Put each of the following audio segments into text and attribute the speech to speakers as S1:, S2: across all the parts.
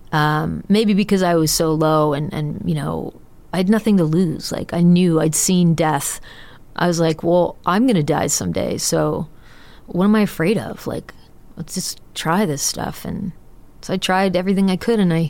S1: maybe because I was so low and, you know, I had nothing to lose. Like, I knew I'd seen death. I was like, well, I'm going to die someday. So what am I afraid of? Like, let's just try this stuff. And so I tried everything I could, and I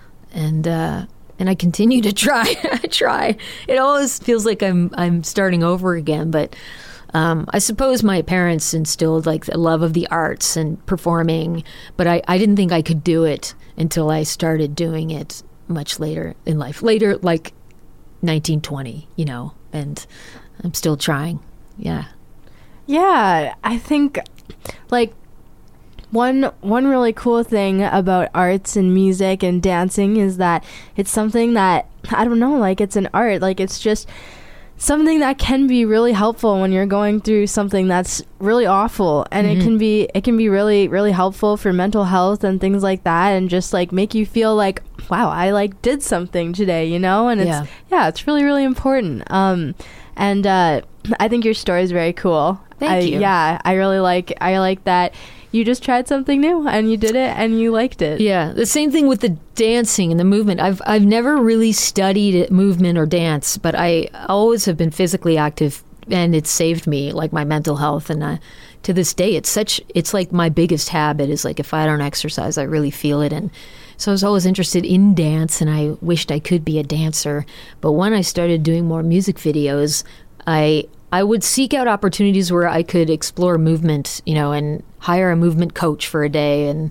S1: continue to try. I try. It always feels like I'm starting over again. But I suppose my parents instilled like the love of the arts and performing, but I didn't think I could do it until I started doing it much later in life. Later, like 1920, you know, and I'm still trying. Yeah.
S2: Yeah, I think like one really cool thing about arts and music and dancing is that it's something that, I don't know, like it's an art. Like it's just something that can be really helpful when you're going through something that's really awful, and it can be really, really helpful for mental health and things like that, and just like make you feel like, wow, I like did something today, you know. And it's really, really important. And I think your story is very cool.
S1: Thank you.
S2: Yeah, I like that you just tried something new and you did it and you liked it.
S1: Yeah, the same thing with the dancing and the movement. I've never really studied movement or dance, but I always have been physically active, and it's saved me, like my mental health. And to this day, it's like my biggest habit is like if I don't exercise, I really feel it. And so I was always interested in dance, and I wished I could be a dancer. But when I started doing more music videos, I would seek out opportunities where I could explore movement, you know, and hire a movement coach for a day, and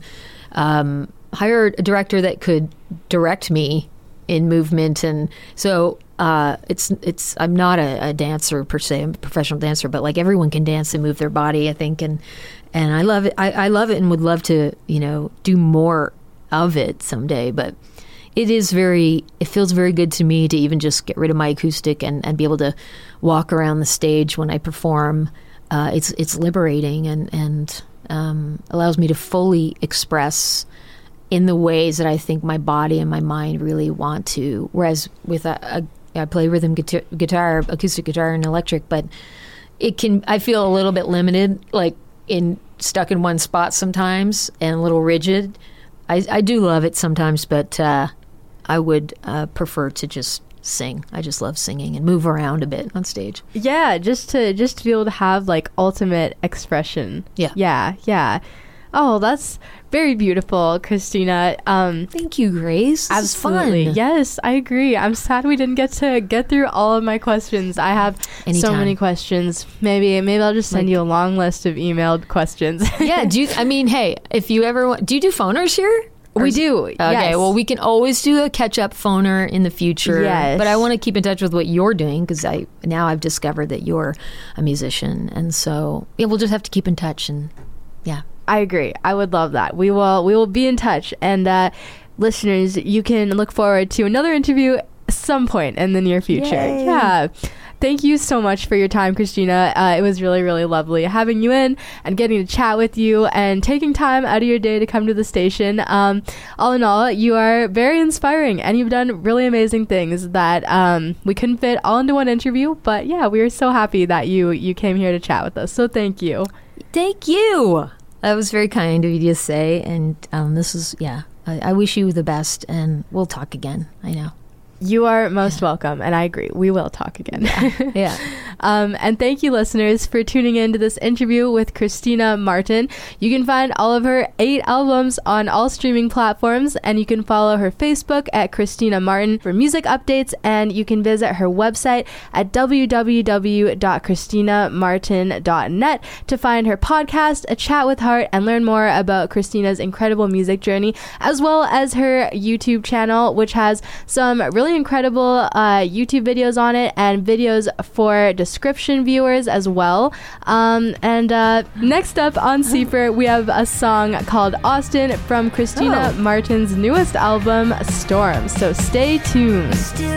S1: hire a director that could direct me in movement. And so I'm not a dancer per se. I'm a professional dancer, but like everyone can dance and move their body, I think, and I love it. I love it and would love to, you know, do more of it someday. But it feels very good to me to even just get rid of my acoustic and be able to walk around the stage when I perform. It's liberating and allows me to fully express in the ways that I think my body and my mind really want to. Whereas with I play rhythm guitar, acoustic guitar, and electric, but I feel a little bit limited, like stuck in one spot sometimes and a little rigid. I do love it sometimes, but I would prefer to just sing. I just love singing and move around a bit on stage.
S2: Yeah, just to be able to have like ultimate expression. Yeah. Oh, that's very beautiful, Christina.
S1: Thank you, Grace. This
S2: absolutely.
S1: Fun.
S2: Yes, I agree. I'm sad we didn't get to get through all of my questions. I have so many questions. Maybe I'll just send you a long list of emailed questions.
S1: Yeah. Hey, if you ever do you do phoners here?
S2: We do.
S1: Okay,
S2: yes.
S1: Well, we can always do a catch-up phoner in the future.
S2: Yes.
S1: But I want to keep in touch with what you're doing, because now I've discovered that you're a musician. And so we'll just have to keep in touch. And yeah.
S2: I agree. I would love that. We will be in touch. And listeners, you can look forward to another interview some point in the near future.
S1: Yay.
S2: Yeah. Thank you so much for your time, Christina. It was really, really lovely having you in and getting to chat with you and taking time out of your day to come to the station. All in all, you are very inspiring, and you've done really amazing things that we couldn't fit all into one interview. But yeah, we are so happy that you came here to chat with us. So thank you.
S1: Thank you. That was very kind of you to say. And this is, I wish you the best, and we'll talk again. I know.
S2: You are most welcome, and I agree. We will talk again.
S1: Yeah.
S2: And thank you, listeners, for tuning in to this interview with Christina Martin. You can find all of her 8 albums on all streaming platforms, and you can follow her Facebook at Christina Martin for music updates, and you can visit her website at www.christinamartin.net to find her podcast, A Chat with Heart, and learn more about Christina's incredible music journey, as well as her YouTube channel, which has some really incredible YouTube videos on it and videos for description viewers as well. Next up on Seeper, we have a song called Austin from Christina Martin's newest album, Storm. So stay tuned.